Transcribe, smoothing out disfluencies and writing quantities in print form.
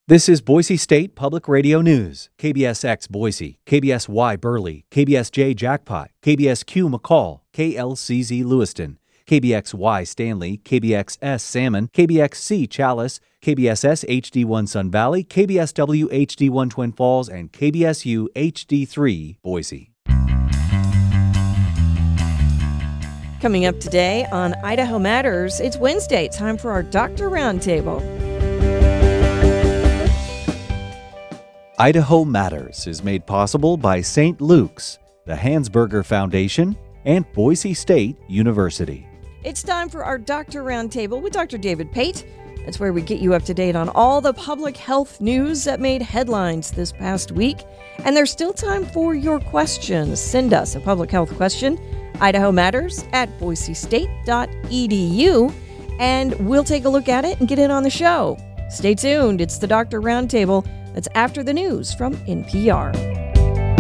This is Boise State Public Radio News. KBSX Boise, KBSY Burley, KBSJ Jackpot, KBSQ McCall, KLCZ Lewiston, KBXY Stanley, KBXS Salmon, KBXC Chalice, KBSS HD1 Sun Valley, KBSW HD1 Twin Falls, and KBSU HD3 Boise. Coming up today on Idaho Matters, it's Wednesday, time for our Doctor Roundtable. Idaho Matters is made possible by St. Luke's, the Hansberger Foundation, and Boise State University. It's time for our Doctor Roundtable with Dr. David Pate. That's where we get you up to date on all the public health news that made headlines this past week. And there's still time for your questions. Send us a public health question, idahomatters@boisestate.edu, and we'll take a look at it and get in on the show. Stay tuned. It's the Doctor Roundtable. That's after the news from NPR.